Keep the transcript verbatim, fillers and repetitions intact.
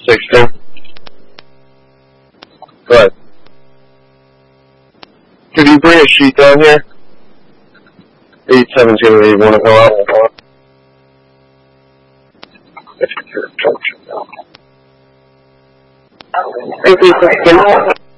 Sixteen. Go ahead. Could you bring a sheet down here? Eight seventeen eight. Want to go out? Thank you.